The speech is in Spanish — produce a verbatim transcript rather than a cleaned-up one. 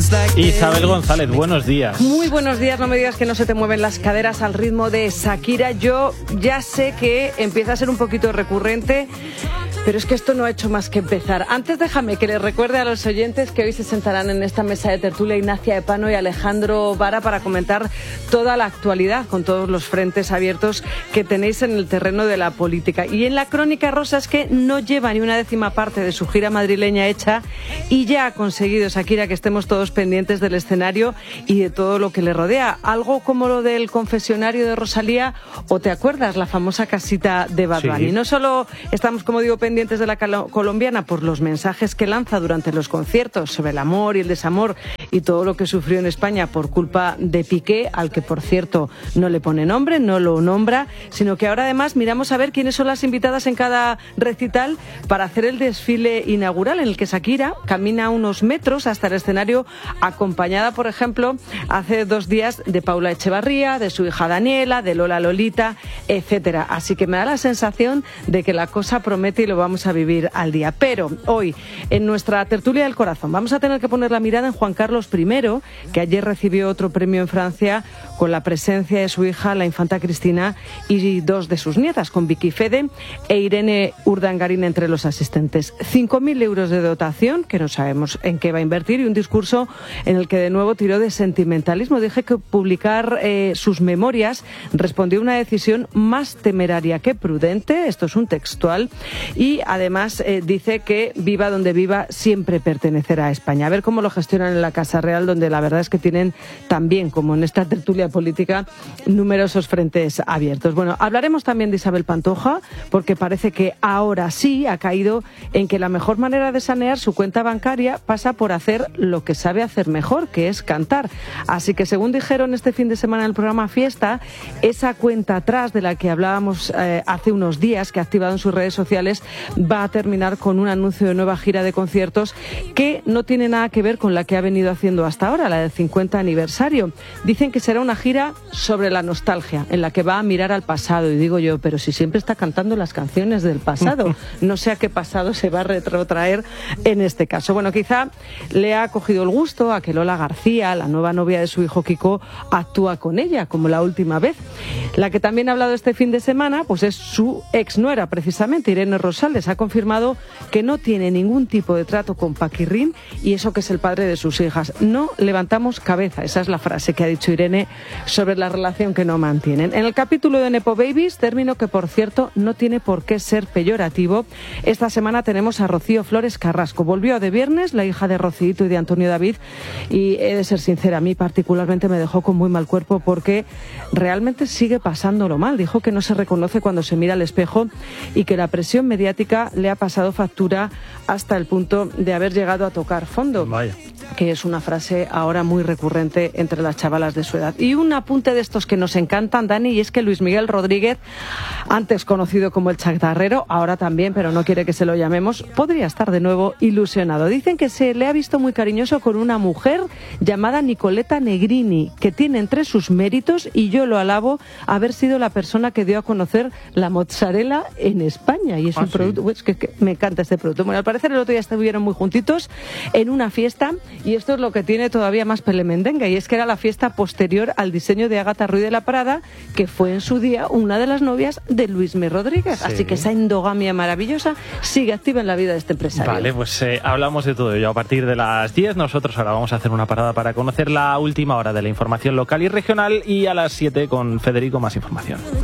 Isabel González, buenos días. Muy buenos días, no me digas que no se te mueven las caderas al ritmo de Shakira. Yo ya sé que empieza a ser un poquito recurrente, pero es que esto no ha hecho más que empezar. Antes déjame que les recuerde a los oyentes que hoy se sentarán en esta mesa de tertulia Ignacia Epano y Alejandro Vara para comentar toda la actualidad con todos los frentes abiertos que tenéis en el terreno de la política. Y en la crónica rosa es que no lleva ni una décima parte de su gira madrileña hecha y ya ha conseguido Shakira que estemos todos pendientes del escenario y de todo lo que le rodea. Algo como lo del confesionario de Rosalía, o te acuerdas, la famosa casita de Bad Bunny. Sí. No solo estamos, como digo, pendientes de la colombiana por los mensajes que lanza durante los conciertos sobre el amor y el desamor y todo lo que sufrió en España por culpa de Piqué, al que por cierto no le pone nombre, no lo nombra, sino que ahora además miramos a ver quiénes son las invitadas en cada recital para hacer el desfile inaugural en el que Shakira camina unos metros hasta el escenario, acompañada, por ejemplo, hace dos días de Paula Echevarría, de su hija Daniela, de Lola Lolita, etcétera. Así que me da la sensación de que la cosa promete y lo vamos a vivir al día. Pero hoy, en nuestra tertulia del corazón, vamos a tener que poner la mirada en Juan Carlos primero, que ayer recibió otro premio en Francia con la presencia de su hija, la infanta Cristina, y dos de sus nietas, con Vicky Fede e Irene Urdangarín entre los asistentes. cinco mil euros de dotación, que no sabemos en qué va a invertir, y un discurso en el que de nuevo tiró de sentimentalismo. Dije que publicar eh, sus memorias respondió a una decisión más temeraria que prudente, esto es un textual, y además eh, dice que viva donde viva siempre pertenecerá a España. A ver cómo lo gestionan en la Casa Real, donde la verdad es que tienen también, como en esta tertulia política, numerosos frentes abiertos. Bueno, hablaremos también de Isabel Pantoja, porque parece que ahora sí ha caído en que la mejor manera de sanear su cuenta bancaria pasa por hacer lo que sabe hacer mejor, que es cantar. Así que, según dijeron este fin de semana en el programa Fiesta, esa cuenta atrás de la que hablábamos eh, hace unos días, que ha activado en sus redes sociales, va a terminar con un anuncio de nueva gira de conciertos que no tiene nada que ver con la que ha venido haciendo hasta ahora, la del cincuenta aniversario. Dicen que será una gira sobre la nostalgia, en la que va a mirar al pasado. Y digo yo, pero si siempre está cantando las canciones del pasado, no sé a qué pasado se va a retrotraer en este caso. Bueno, quizá le ha cogido el gusto a que Lola García, la nueva novia de su hijo Kiko, actúa con ella, como la última vez. La que también ha hablado este fin de semana, pues es su ex nuera, precisamente, Irene Rosales. Ha confirmado que no tiene ningún tipo de trato con Paquirrín, y eso que es el padre de sus hijas. No levantamos cabeza, esa es la frase que ha dicho Irene sobre la relación que no mantienen. En el capítulo de Nepo Babies, término que, por cierto, no tiene por qué ser peyorativo, esta semana tenemos a Rocío Flores Carrasco. Volvió de viernes, la hija de Rocíito y de Antonio David, y he de ser sincera, a mí particularmente me dejó con muy mal cuerpo porque realmente sigue pasándolo mal. Dijo que no se reconoce cuando se mira al espejo y que la presión mediática le ha pasado factura hasta el punto de haber llegado a tocar fondo. Vaya. Que es una frase ahora muy recurrente entre las chavalas de su edad. Y un apunte de estos que nos encantan, Dani, y es que Luis Miguel Rodríguez, antes conocido como el chatarrero, ahora también, pero no quiere que se lo llamemos, podría estar de nuevo ilusionado. Dicen que se le ha visto muy cariñoso con una mujer llamada Nicoletta Negrini, que tiene entre sus méritos, y yo lo alabo, haber sido la persona que dio a conocer la mozzarella en España. Y es ah, un sí. producto, pues, que, que me encanta este producto. Bueno, al parecer el otro día estuvieron muy juntitos en una fiesta. Y esto es lo que tiene todavía más pelemendenga, y es que era la fiesta posterior al diseño de Ágata Ruiz de la Prada, que fue en su día una de las novias de Luismi Rodríguez. Sí. Así que esa endogamia maravillosa sigue activa en la vida de este empresario. Vale, pues eh, hablamos de todo ello a partir de las diez. Nosotros ahora vamos a hacer una parada para conocer la última hora de la información local y regional, y a las siete con Federico más información.